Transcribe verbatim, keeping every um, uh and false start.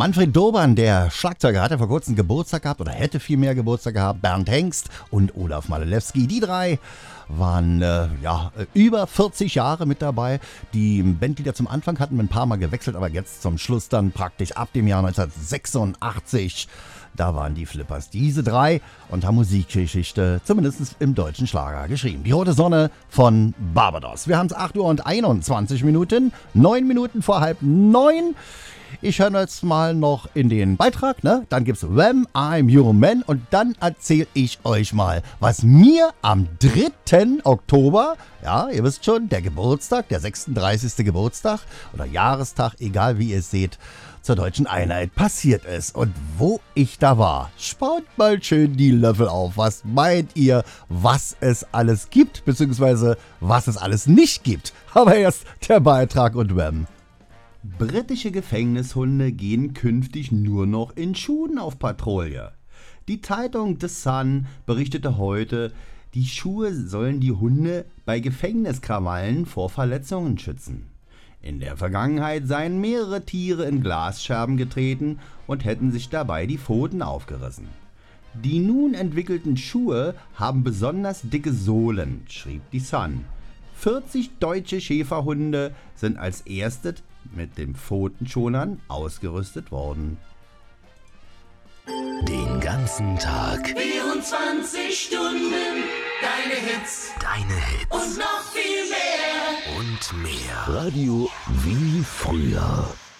Manfred Doban, der Schlagzeuger, hat ja vor kurzem Geburtstag gehabt oder hätte viel mehr Geburtstag gehabt. Bernd Hengst und Olaf Malelewski, die drei waren äh, ja, über vierzig Jahre mit dabei. Die Bandleader zum Anfang hatten wir ein paar Mal gewechselt, aber jetzt zum Schluss dann praktisch ab dem Jahr neunzehnhundertsechsundachtzig. Da waren die Flippers diese drei und haben Musikgeschichte, zumindest im deutschen Schlager, geschrieben. Die Rote Sonne von Barbados. Wir haben es acht Uhr und einundzwanzig Minuten, neun Minuten vor halb neun. Ich höre jetzt mal noch in den Beitrag, ne? Dann gibt's When I'm Your Man und dann erzähle ich euch mal, was mir am dritten Oktober, ja, ihr wisst schon, der Geburtstag, der sechsunddreißigste Geburtstag oder Jahrestag, egal wie ihr es seht, zur deutschen Einheit passiert ist und wo ich da war. Spaut mal schön die Löffel auf. Was meint ihr, was es alles gibt, beziehungsweise was es alles nicht gibt? Aber erst der Beitrag und Wham. Britische Gefängnishunde gehen künftig nur noch in Schuhen auf Patrouille. Die Zeitung The Sun berichtete heute, die Schuhe sollen die Hunde bei Gefängniskrawallen vor Verletzungen schützen. In der Vergangenheit seien mehrere Tiere in Glasscherben getreten und hätten sich dabei die Pfoten aufgerissen. Die nun entwickelten Schuhe haben besonders dicke Sohlen, schrieb die Sun. vierzig deutsche Schäferhunde sind als erstes mit den Pfotenschonern ausgerüstet worden. Den ganzen Tag. vierundzwanzig Stunden. Deine Hits. Deine Hits. Und noch viel mehr. Und mehr. Radio wie früher.